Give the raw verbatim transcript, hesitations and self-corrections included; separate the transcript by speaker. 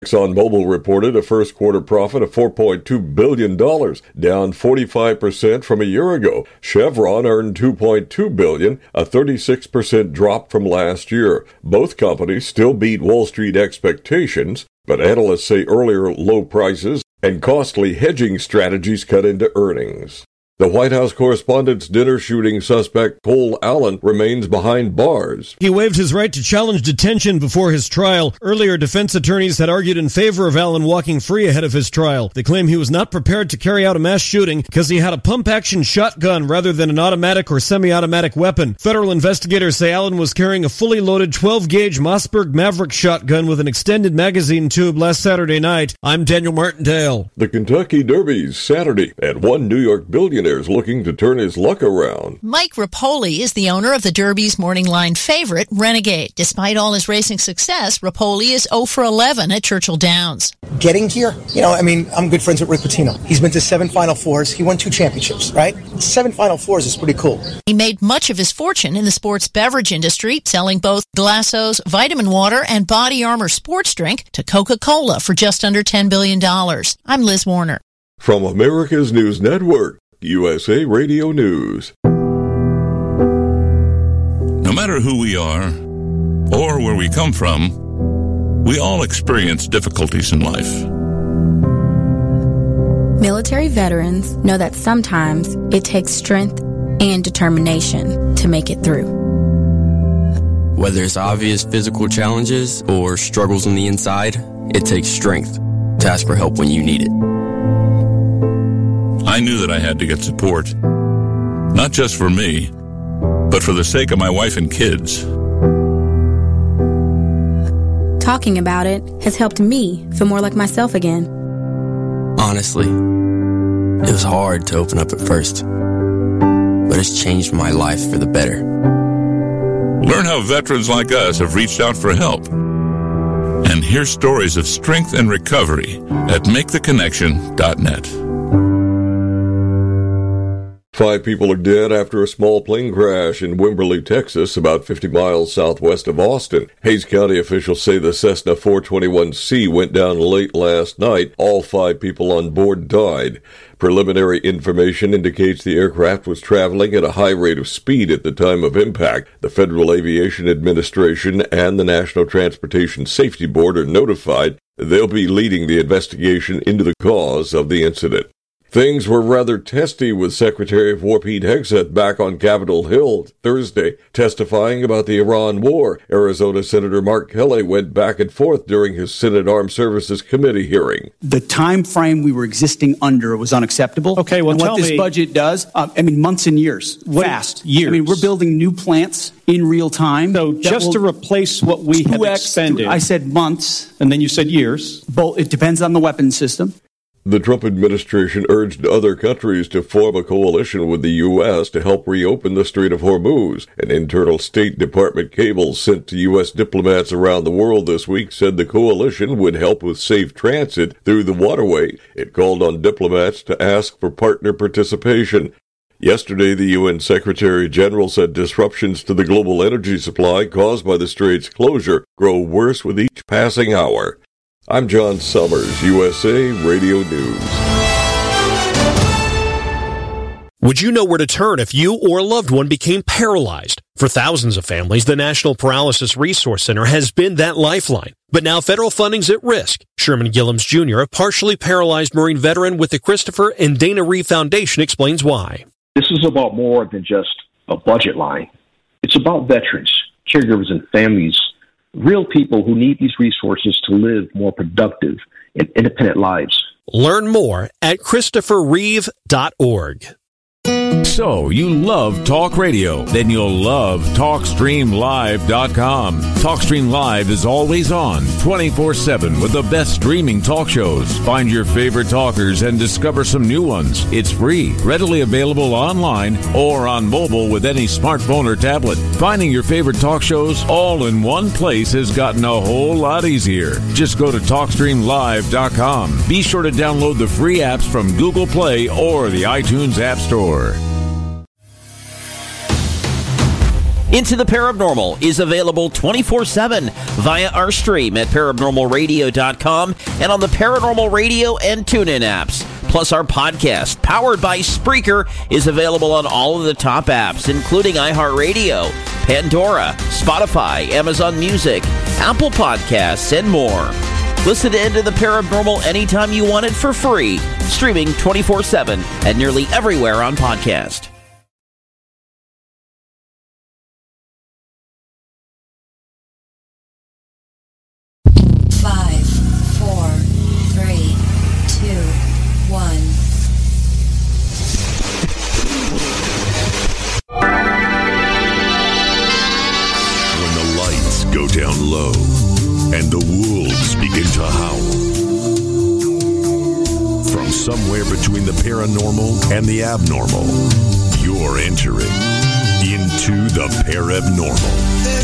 Speaker 1: ExxonMobil reported a first quarter profit of four point two billion dollars, down forty-five percent from a year ago. Chevron earned two point two billion dollars, a thirty-six percent drop from last year. Both companies still beat Wall Street expectations, but analysts say earlier low prices and costly hedging strategies cut into earnings. The White House correspondent's dinner shooting suspect Cole Allen remains behind bars.
Speaker 2: He waived his right to challenge detention before his trial. Earlier, defense attorneys had argued in favor of Allen walking free ahead of his trial. They claim he was not prepared to carry out a mass shooting because he had a pump-action shotgun rather than an automatic or semi-automatic weapon. Federal investigators say Allen was carrying a fully loaded twelve gauge Mossberg Maverick shotgun with an extended magazine tube last Saturday night. I'm Daniel Martindale.
Speaker 1: The Kentucky Derby's Saturday, and one New York billionaire is looking to turn his luck around.
Speaker 3: Mike Rapoli is the owner of the Derby's morning line favorite, Renegade. Despite all his racing success, Rapoli is oh for eleven at Churchill Downs.
Speaker 4: Getting here, you know, I mean, I'm good friends with Rick Pitino. He's been to seven Final Fours. He won two championships, right? Seven Final Fours is pretty cool.
Speaker 3: He made much of his fortune in the sports beverage industry, selling both Glasso's vitamin water and Body Armor sports drink to Coca-Cola for just under ten billion dollars. I'm Liz Warner.
Speaker 1: From America's News Network, U S A Radio News.
Speaker 5: No matter who we are or where we come from, we all experience difficulties in life.
Speaker 6: Military veterans know that sometimes it takes strength and determination to make it through.
Speaker 7: Whether it's obvious physical challenges or struggles on the inside, it takes strength to ask for help when you need it.
Speaker 5: I knew that I had to get support, not just for me, but for the sake of my wife and kids.
Speaker 6: Talking about it has helped me feel more like myself again.
Speaker 7: Honestly, it was hard to open up at first, but it's changed my life for the better.
Speaker 5: Learn how veterans like us have reached out for help. And hear stories of strength and recovery at make the connection dot net.
Speaker 1: Five people are dead after a small plane crash in Wimberley, Texas, about fifty miles southwest of Austin. Hays County officials say the Cessna four twenty-one C went down late last night. All five people on board died. Preliminary information indicates the aircraft was traveling at a high rate of speed at the time of impact. The Federal Aviation Administration and the National Transportation Safety Board are notified. They'll be leading the investigation into the cause of the incident. Things were rather testy with Secretary of War Pete Hegseth back on Capitol Hill Thursday, testifying about the Iran war. Arizona Senator Mark Kelly went back and forth during his Senate Armed Services Committee hearing.
Speaker 8: The time frame we were existing under was unacceptable.
Speaker 9: Okay, well,
Speaker 8: and
Speaker 9: tell
Speaker 8: what this
Speaker 9: me,
Speaker 8: budget does, uh, I mean, months and years.
Speaker 9: What,
Speaker 8: fast.
Speaker 9: Years.
Speaker 8: I mean, we're building new plants in real time.
Speaker 9: So just to replace what we have expended.
Speaker 8: I said months.
Speaker 9: And then you said years.
Speaker 8: Both, it depends on the weapons system.
Speaker 1: The Trump administration urged other countries to form a coalition with the U S to help reopen the Strait of Hormuz. An internal State Department cable sent to U S diplomats around the world this week said the coalition would help with safe transit through the waterway. It called on diplomats to ask for partner participation. Yesterday, the U N Secretary General said disruptions to the global energy supply caused by the strait's closure grow worse with each passing hour. I'm John Summers, U S A Radio News.
Speaker 10: Would you know where to turn if you or a loved one became paralyzed? For thousands of families, the National Paralysis Resource Center has been that lifeline. But now federal funding's at risk. Sherman Gillums Junior, a partially paralyzed Marine veteran with the Christopher and Dana Reeve Foundation, explains why.
Speaker 11: This is about more than just a budget line. It's about veterans, caregivers, and families, real people who need these resources to live more productive and independent lives.
Speaker 10: Learn more at christopher reeve dot org.
Speaker 12: So, you love talk radio? Then you'll love talk stream live dot com. TalkStream Live is always on, twenty-four seven, with the best streaming talk shows. Find your favorite talkers and discover some new ones. It's free, readily available online or on mobile with any smartphone or tablet. Finding your favorite talk shows all in one place has gotten a whole lot easier. Just go to talk stream live dot com. Be sure to download the free apps from Google Play or the iTunes App Store.
Speaker 13: Into the Paranormal is available twenty-four seven via our stream at paranormal radio dot com and on the Paranormal Radio and TuneIn apps. Plus, our podcast, powered by Spreaker, is available on all of the top apps, including iHeartRadio, Pandora, Spotify, Amazon Music, Apple Podcasts, and more. Listen to Into the Paranormal anytime you want it for free, streaming twenty-four seven and nearly everywhere on podcast.
Speaker 14: Five, four, three, two, one.
Speaker 15: When the lights go down low and the wolves begin to howl, from somewhere between the paranormal and the abnormal, you're entering into the Parabnormal.